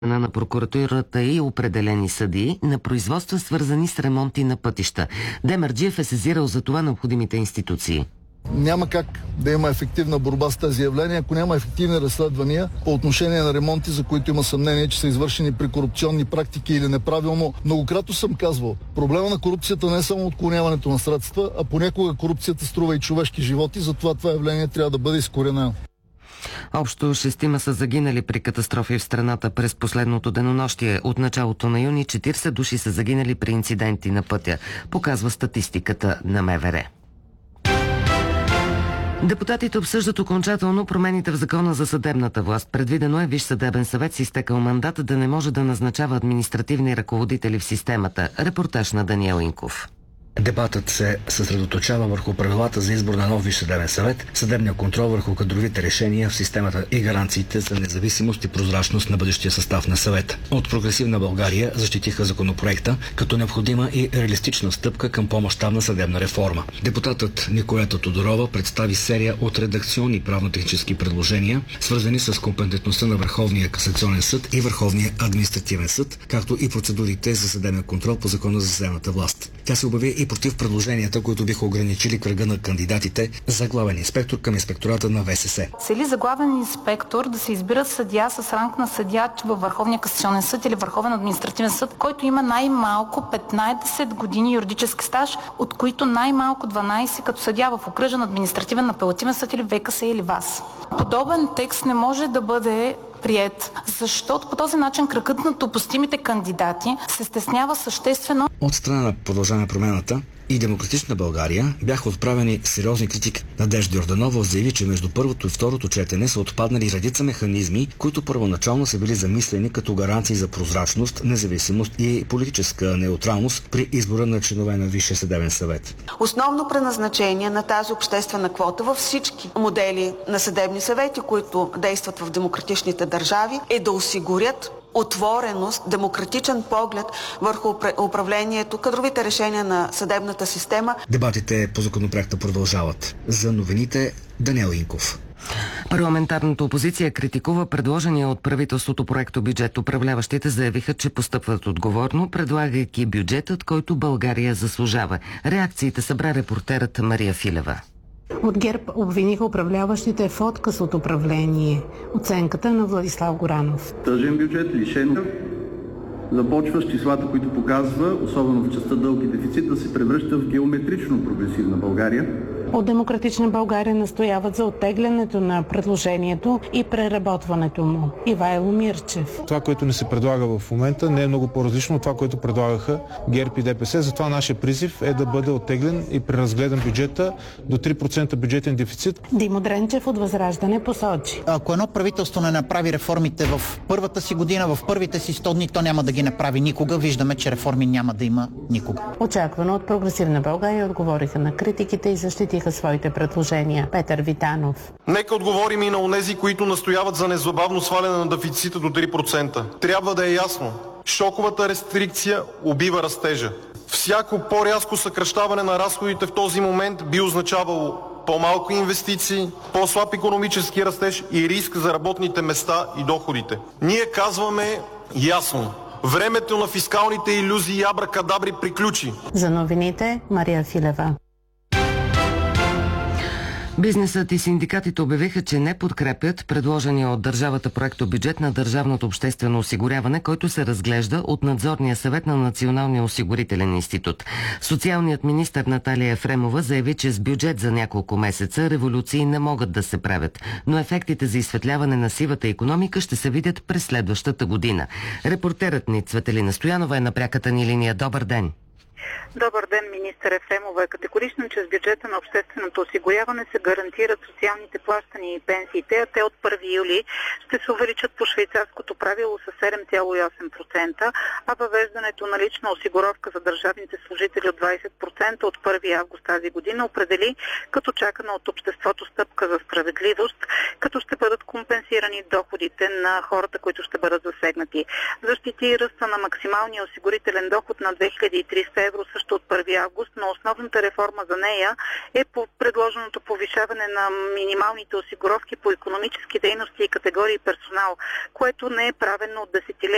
на прокуратурата и определени съдии на производства, свързани с ремонти на пътища. Демерджиев е сезирал за това необходимите институции. Няма как да има ефективна борба с тези явления, ако няма ефективни разследвания по отношение на ремонти, за които има съмнение, че са извършени при корупционни практики или неправилно. Многократно съм казвал, проблема на корупцията не е само отклоняването на средства, а понякога корупцията струва и човешки животи, затова това явление трябва да бъде изкоренено. Общо 6 са загинали при катастрофи в страната през последното денонощие. От началото на юни 40 души са загинали при инциденти на пътя, показва статистиката на МВР. Депутатите обсъждат окончателно промените в Закона за съдебната власт. Предвидено е Висш съдебен съвет с изтекал мандат да не може да назначава административни ръководители в системата. Репортаж на Даниел Инков. Дебатът се съсредоточава върху правилата за избор на нов Висш съдебен съвет, съдебния контрол върху кадровите решения в системата и гаранциите за независимост и прозрачност на бъдещия състав на съвета. От Прогресивна България защитиха законопроекта като необходима и реалистична стъпка към по-мащабна съдебна реформа. Депутатът Николета Тодорова представи серия от редакционни правно-технически предложения, свързани с компетентността на Върховния касационен съд и Върховния административен съд, както и процедурите за съдебен контрол по Закона за съдебната власт. Тя се обяви и против предложенията, които биха ограничили кръга на кандидатите за главен инспектор към инспектората на ВСС. Цели за главен инспектор да се избира съдия с ранг на съдия във Върховния касационен съд или Върховен административен съд, който има най-малко 15 години юридически стаж, от които най-малко 12 като съдия в окръжен административен апелативен съд или ВКС или ВАС. Подобен текст не може да бъде приет, защото по този начин кръгът на допустимите кандидати се стеснява съществено. От страна на Продължаваме промяната и Демократична България бяха отправени сериозни критики. Надежда Йорданова заяви, че между първото и второто четене са отпаднали редица механизми, които първоначално са били замислени като гаранции за прозрачност, независимост и политическа неутралност при избора на членове на Висшия съдебен съвет. Основно предназначение на тази обществена квота във всички модели на съдебни съвети, които действат в демократичните държави, е да осигурят отвореност, демократичен поглед върху управлението, кадровите решения на съдебната система. Дебатите по законопроекта продължават. За новините Даниел Инков. Парламентарната опозиция критикува предложения от правителството проектобюджет. Управляващите заявиха, че постъпват отговорно, предлагайки бюджетът, който България заслужава. Реакциите събра репортерът Мария Филева. От ГЕРБ обвиниха управляващите в отказ от управление. Оценката на Владислав Горанов. Тъжен бюджет, лишен започва с числата, които показва, особено в частта дълг и дефицит, да се превръща в геометрично прогресивна България. От Демократична България настояват за оттеглянето на предложението и преработването му. Ивайло Мирчев. Това, което ни се предлага в момента, не е много по-различно от това, което предлагаха ГЕРБ и ДПС. Затова нашия призив е да бъде оттеглен и преразгледан бюджета до 3% бюджетен дефицит. Димо Дренчев от Възраждане посочи. Ако едно правителство не направи реформите в първата си година, в първите си 100 дни, то няма да ги направи никога. Виждаме, че реформи няма да има никога. Очаквано от Прогресивна България отговориха на критиките и защитиха своите предложения. Петър Витанов. Нека отговорим и на онези, които настояват за незабавно сваляне на дефицита до 3%. Трябва да е ясно. Шоковата рестрикция убива растежа. Всяко по-рязко съкращаване на разходите в този момент би означавало по-малко инвестиции, по-слаб икономически растеж и риск за работните места и доходите. Ние казваме ясно. Времето на фискалните илюзии и абракадабри приключи. За новините Мария Филева. Бизнесът и синдикатите обявиха, че не подкрепят предложения от държавата проектобюджет на Държавното обществено осигуряване, който се разглежда от Надзорния съвет на Националния осигурителен институт. Социалният министър Наталия Ефремова заяви, че с бюджет за няколко месеца революции не могат да се правят, но ефектите за изсветляване на сивата икономика ще се видят през следващата година. Репортерът ни Цветелина Стоянова е на пряката ни линия. Добър ден! Добър ден, министър Ефремова е категорична, че с бюджета на общественото осигуряване се гарантират социалните плащания и пенсиите, а те от 1 юли ще се увеличат по швейцарското правило с 7,8%, а въвеждането на лична осигуровка за държавните служители от 20% от 1 август тази година определи като чакана от обществото стъпка за справедливост, като ще бъдат компенсирани доходите на хората, които ще бъдат засегнати. Защити ръста на максималния осигурителен доход на 2300 евро също от 1 август, но основната реформа за нея е по предложеното повишаване на минималните осигуровки по икономически дейности и категории персонал, което не е правено от десетилетия.